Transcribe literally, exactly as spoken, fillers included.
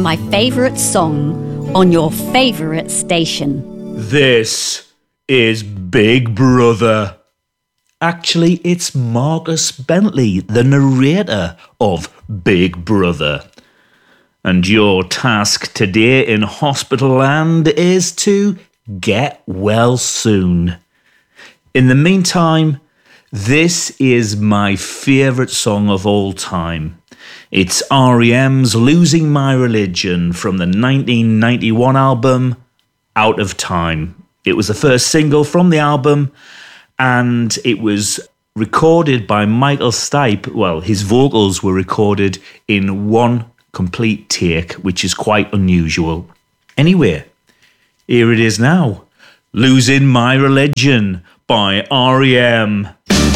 my favourite song on your favourite station. This is Big Brother. Actually, it's Marcus Bentley, the narrator of Big Brother. And your task today in Hospital Land is to get well soon. In the meantime, this is my favourite song of all time. It's R E M's Losing My Religion from the nineteen ninety-one album Out of Time. It was the first single from the album, and it was recorded by Michael Stipe. Well, his vocals were recorded in one complete take, which is quite unusual. Anyway, here it is now. Losing My Religion by R E M.